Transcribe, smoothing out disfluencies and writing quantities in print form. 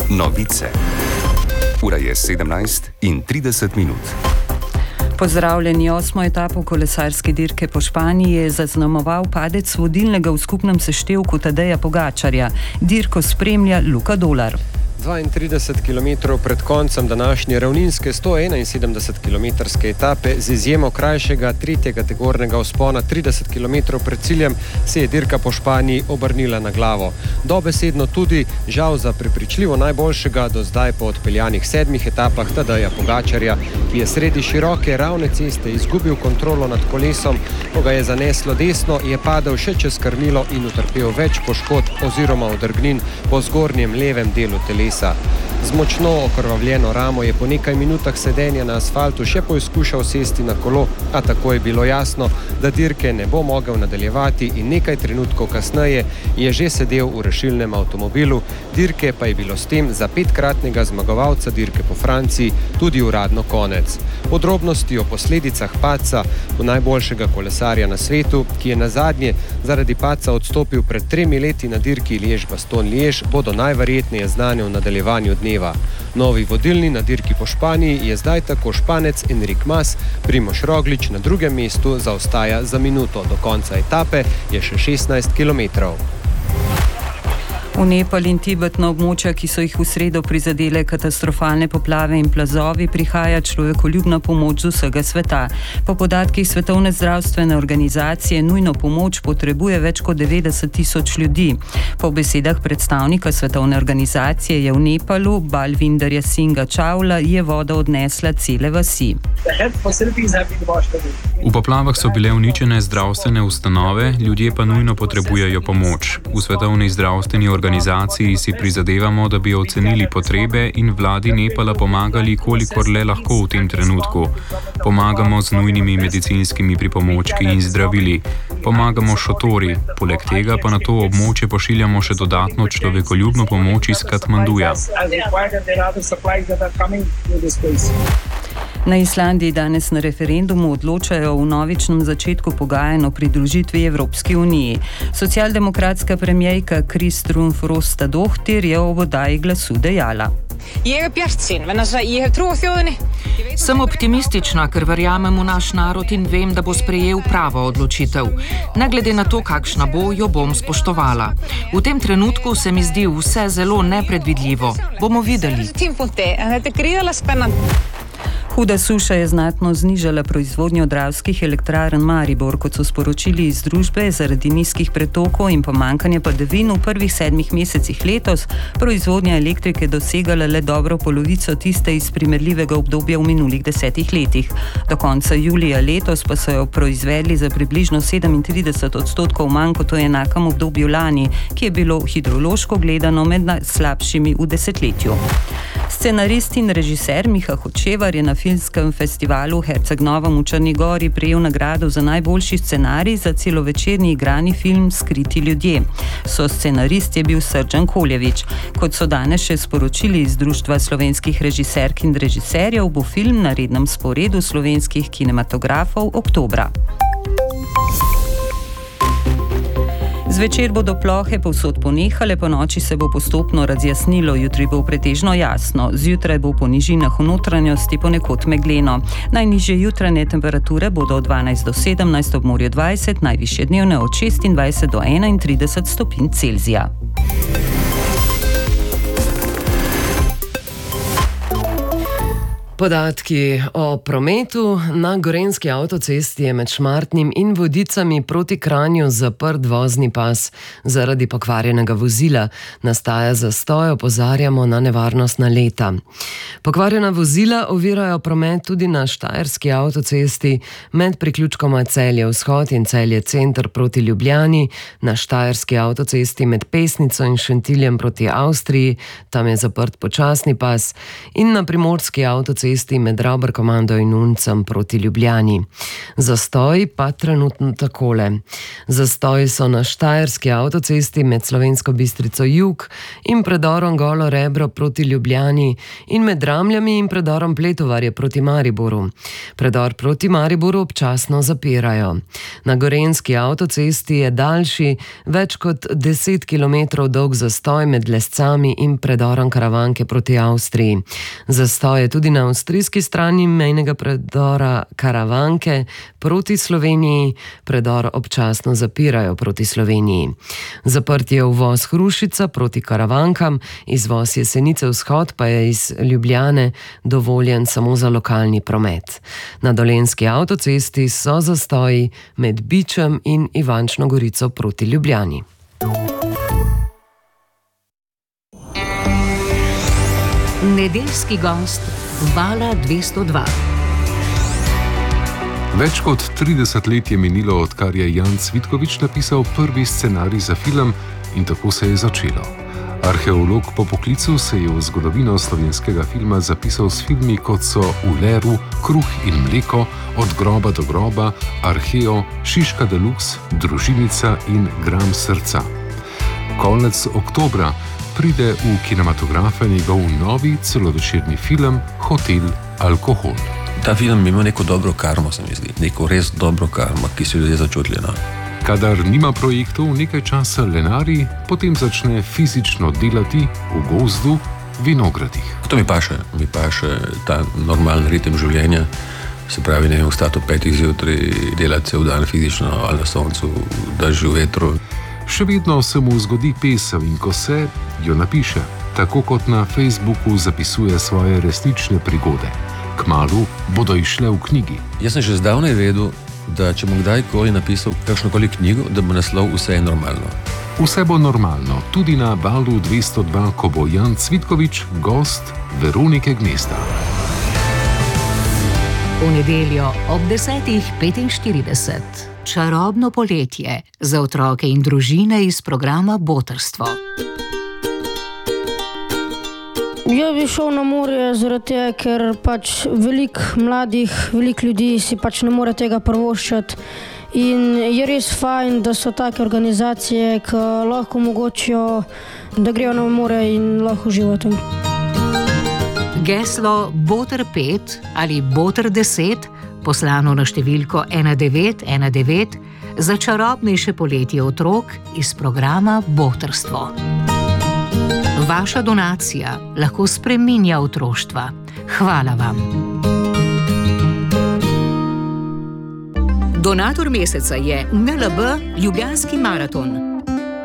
Novice. Ura je 17:30. Pozdravljeni. 8. etapo kolesarske dirke po Španiji je zaznamoval padec vodilnega v skupnem seštevku Tadeja Pogačarja. Dirko spremlja Luka Dolar. 32 km pred koncem današnje ravninske 171-kilometrske etape z izjemo krajšega tretjega tegornega vzpona 30 km pred ciljem se je dirka po Španiji obrnila na glavo. Dobesedno tudi, žal za prepričljivo najboljšega do zdaj po odpeljanih 7 etapah Tadeja Pogačarja, ki je sredi široke ravne ceste izgubil kontrolo nad kolesom, ko ga je zaneslo desno, je padel še čez krmilo in utrpel več poškodb oziroma odrgnin po zgornjem levem delu telesa. Z močno okrvavljeno ramo je po nekaj minutah sedenja na asfaltu še poizkušal sesti na kolo, a tako je bilo jasno, da dirke ne bo mogel nadaljevati in nekaj trenutkov kasneje je že sedel v rešilnem avtomobilu, dirke pa je bilo s tem za 5-kratnega zmagovalca dirke po Franciji tudi uradno konec. Podrobnosti o posledicah padca v najboljšega kolesarja na svetu, ki je nazadnje zaradi padca odstopil pred 3 leti na dirki Liège-Bastogne-Liège, bodo najverjetneje znane v nadaljevanju dneva. Novi vodilni na dirki po Španiji je zdaj tako Španec Enric Mas, Primož Roglič na drugem mestu zaostaja za minuto. Do konca etape je še 16 km. V Nepal in Tibet na območja, ki so jih v sredo prizadele katastrofalne poplave in plazovi, prihaja človekoljubna pomoč z vsega sveta. Po podatkih Svetovne zdravstvene organizacije nujno pomoč potrebuje več kot 90 tisoč ljudi. Po besedah predstavnika Svetovne organizacije je v Nepalu, Balvinderja Singha Čavla, je voda odnesla cele vasi. V poplavah so bile uničene zdravstvene ustanove, ljudje pa nujno potrebujejo pomoč. V Svetovni zdravstveni organizaciji si prizadevamo, da bi ocenili potrebe in vladi Nepala pomagali, kolikor le lahko v tem trenutku. Pomagamo z nujnimi medicinskimi pripomočki in zdravili. Pomagamo šotori. Poleg tega pa na to območje pošiljamo še dodatno človekoljubno pomoč iz Katmanduja. Na Islandiji danes na referendumu odločajo o vnovičnem začetku pogajanj o pridružitvi Evropski uniji. Socialdemokratska premijerka Kristrún Frostadóttir je ob oddaji glasu dejala. Sem optimistična, ker verjamem v naš narod in vem, da bo sprejel pravo odločitev. Ne glede na to, kakšna bo, jo bom spoštovala. V tem trenutku se mi zdi vse zelo nepredvidljivo. Bomo videli. Huda suša je znatno znižala proizvodnjo Dravskih elektrarn Maribor, kot so sporočili iz družbe. Zaradi nizkih pretokov in pomanjkanja padavin v prvih 7 mesecih letos proizvodnja elektrike dosegala le dobro polovico tiste iz primerljivega obdobja v minulih 10 letih. Do konca julija letos pa so jo proizvedli za približno 37% manj kot v enakem obdobju lani, ki je bilo hidrološko gledano med slabšimi v desetletju. Scenarist in režiser Miha Hočevar je na filmskem festivalu Herceg Novom v Črni Gori prejel nagrado za najboljši scenarij za celovečerni igrani film Skriti ljudje. Scenarist je bil Srdjan Koljevič. Kot so danes še sporočili iz Društva slovenskih režiserk in režiserjev, bo film na rednem sporedu slovenskih kinematografov oktobra. Zvečer bodo plohe povsod ponehale, po noči se bo postopno razjasnilo, jutri bo pretežno jasno. Zjutraj bo po nižinah v notranjosti ponekod megleno. Najnižje jutranje temperature bodo od 12 do 17, ob morju 20, najvišje dnevne od 26 do 31 stopinj Celzija. Podatki o prometu. Na Gorenjski avtocesti je med Šmartnim in Vodicami proti Kranju zaprt vozni pas zaradi pokvarjenega vozila. Nastaja zastoj, opozarjamo na nevarnostna leta. Pokvarjena vozila ovirajo promet tudi na Štajerski avtocesti med priključkoma Celje Vzhod in Celje Center proti Ljubljani, na Štajerski avtocesti med Pesnico in Šentiljem proti Avstriji, tam je zaprt počasni pas, in na Primorski avtocesti avtocesti med Ravbarkomando in Uncem proti Ljubljani. Zastoj pa trenutno takole. Zastoji so na Štajerski avtocesti med Slovensko Bistrico jug in predorom Golo Rebro proti Ljubljani in med Ramljami in predorom Pletovarje proti Mariboru. Predor proti Mariboru občasno zapirajo. Na Gorenjski avtocesti je daljši, več kot 10 km dolg zastoj med Lescami in predorom Karavanke proti Avstriji. Zastoj je tudi na avstrijski strani mejnega predora Karavanke proti Sloveniji, predor občasno zapirajo proti Sloveniji. Zaprt je uvoz Hrušica proti Karavankam, izvoz Jesenice vzhod pa je iz Ljubljane dovoljen samo za lokalni promet. Na Dolenjski avtocesti so zastoji med Bičem in Ivančno Gorico proti Ljubljani. Nedeljski gost Vala 202. Več kot 30 let je minilo, odkar je Jan Cvitkovič napisal prvi scenarij za film, in tako se je začelo. Arheolog po poklicu se je v zgodovino slovenskega filma zapisal s filmi, kot so V leru, Kruh in mleko, Od groba do groba, Arheo, Šiška deluxe, Družinica in Gram srca. Konec oktobra pride v kinematografe njegov novi celovečerni film Hotel Alkohol. Ta film ima neko dobro karmo, se mi zdi. Neko res dobro karmo, ki so ljudje začutili. Kadar nima projektov nekaj časa lenari, potem začne fizično delati v gozdu, vinogradih. To mi paše ta normalen ritem življenja. Se pravi, ne vstati ob 5 zjutraj, delati cel dan fizično ali na soncu, dežju, vetru. Še vedno se mu zgodi pesem in ko se, jo napiše. Tako kot na Facebooku zapisuje svoje resnične prigode. Kmalu bodo išle v knjigi. Jaz sem že zdavnaj vedel, da če bom kdajkoli napisal kakšnokoli knjigo, da bo naslov Vse je normalno. Vse bo normalno, tudi na Valu 202, ko bo Jan Cvitkovič gost Veronike Gnezda. V nedeljo ob 10:45. Čarobno poletje za otroke in družine iz programa Botrstvo. Ja bi šel na morje zaradi tega, ker pač veliko mladih, veliko ljudi si pač ne more tega privoščiti. In je res fajn, da so take organizacije, ki lahko omogočijo, da grejo na morje in lahko uživajo tam. Geslo Botr 5 ali Botr 10, poslano na številko 1919, za čarobnejše poletje otrok iz programa Botrstvo. Vaša donacija lahko spreminja otroštva. Hvala vam. Donator meseca je NLB Ljubljanski maraton.